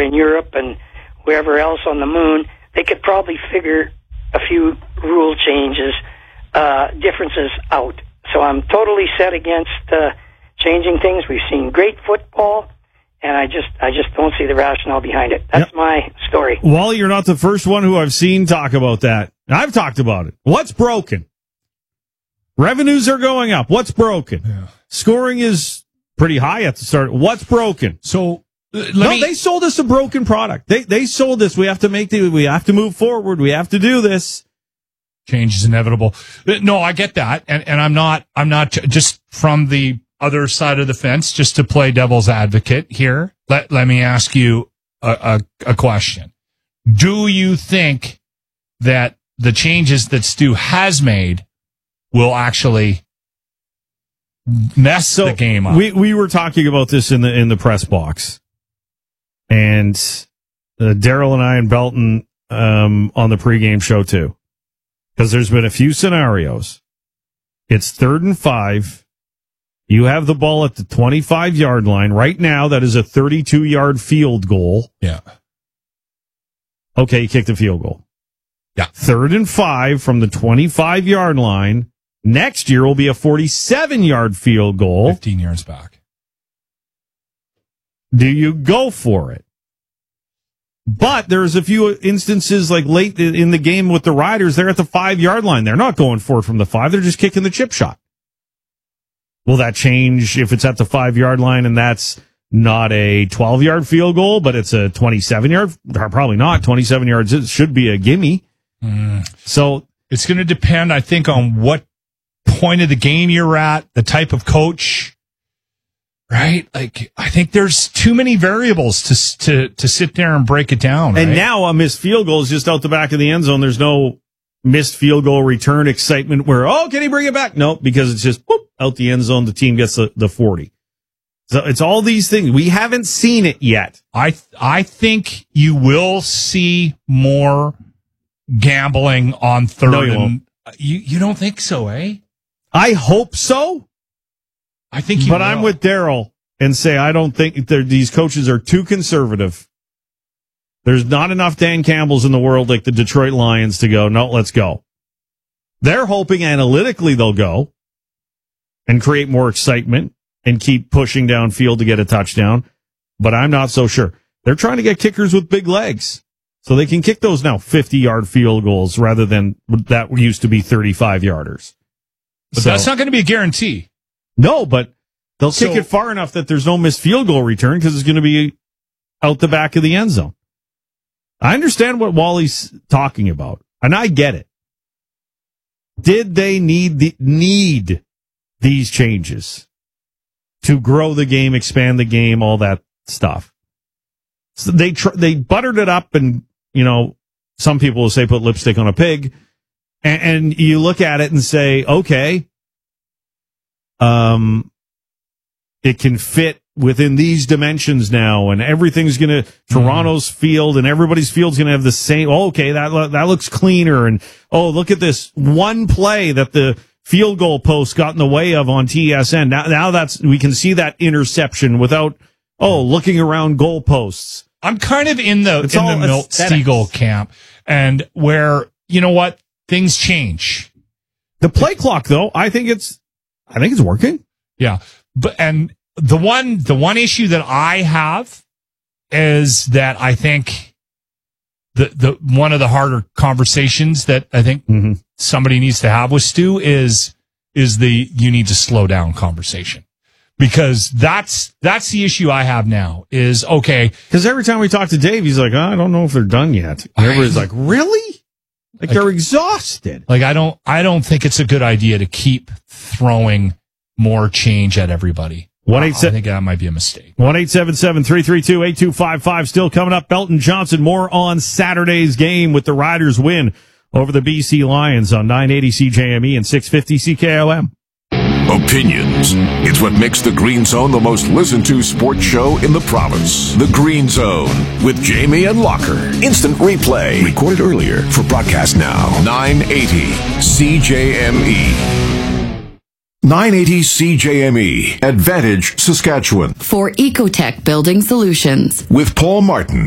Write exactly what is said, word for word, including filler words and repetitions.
in Europe and wherever else on the moon, they could probably figure a few rule changes, uh, differences out. So I'm totally set against uh, changing things. We've seen great football, and I just I just don't see the rationale behind it. That's yep. my story. Wally, you're not the first one who I've seen talk about that. I've talked about it. What's broken? Revenues are going up. What's broken? Yeah. Scoring is pretty high at the start. What's broken? So uh, let no, me... they sold us a broken product. They they sold this. We have to make the. We have to move forward. We have to do this. Change is inevitable. No, I get that, and and I'm not. I'm not just from the other side of the fence. Just to play devil's advocate here. Let let me ask you a a, a question. Do you think that the changes that Stu has made will actually mess so the game up? We we were talking about this in the in the press box, and uh, Daryl and I and Belton um, on the pregame show too, because there's been a few scenarios. It's third and five. You have the ball at the twenty-five yard line right now. That is a thirty-two yard field goal. Yeah. Okay, you kicked the field goal. Yeah. Third and five from the twenty-five yard line. Next year will be a forty-seven yard field goal. fifteen yards back. Do you go for it? But there's a few instances like late in the game with the Riders, they're at the five yard line. They're not going for it from the five. They're just kicking the chip shot. Will that change if it's at the five yard line and that's not a twelve yard field goal, but it's a twenty-seven yard? Probably not. twenty-seven yards it should be a gimme. Mm. So it's going to depend, I think, on what point of the game you're at, the type of coach, right? Like, I think there's too many variables to to to sit there and break it down. And right? now a missed field goal is just out the back of the end zone. There's no missed field goal return excitement where, oh, can he bring it back? No, because it's just whoop, out the end zone. The team gets the, the forty. So it's all these things. We haven't seen it yet. I I think you will see more gambling on third. No, you and, won't. You, you don't think so, eh? I hope so. I think you But will. I'm with Daryl and say I don't think these coaches are too conservative. There's not enough Dan Campbells in the world like the Detroit Lions to go, no, let's go. They're hoping analytically they'll go and create more excitement and keep pushing downfield to get a touchdown. But I'm not so sure. They're trying to get kickers with big legs so they can kick those now fifty yard field goals rather than that used to be thirty-five yarders. But so, that's not going to be a guarantee. No, but they'll So- kick it far enough that there's no missed field goal return because it's going to be out the back of the end zone. I understand what Wally's talking about, and I get it. Did they need the need these changes to grow the game, expand the game, all that stuff? So they tr- they buttered it up, and you know, some people will say put lipstick on a pig, and, and you look at it and say, okay, um, it can fit within these dimensions now, and everything's going to, Toronto's mm-hmm. field and everybody's field's going to have the same, oh, okay, that that looks cleaner, and oh, look at this one play that the field goal post got in the way of on T S N. Now, now that's, we can see that interception without, oh, looking around goal posts. I'm kind of in the, It's in all the Milt aesthetics. Stegall camp, and where, you know what, things change. The play clock, though, I think it's, I think it's working. Yeah. But, and the one, the one issue that I have is that I think the, the, one of the harder conversations that I think mm-hmm. somebody needs to have with Stu is, is the, you need to slow down conversation. Because that's, that's the issue I have now is, okay. Because every time we talk to Dave, he's like, oh, I don't know if they're done yet. And everybody's like, really? Like, like they're exhausted. Like, I don't, I don't think it's a good idea to keep throwing more change at everybody. One eight I think that might be a mistake. one eight seven seven, three three two, eight two five five. Still coming up. Belton Johnson. More on Saturday's game with the Riders win over the B C Lions on nine eighty C J M E and six fifty C K O M. Opinions. It's what makes the Green Zone the most listened to sports show in the province. The Green Zone with Jamie and Locker. Instant replay. Recorded earlier for broadcast now. nine eighty C J M E. nine eighty C J M E. Advantage, Saskatchewan. For Ecotech Building Solutions. With Paul Martin.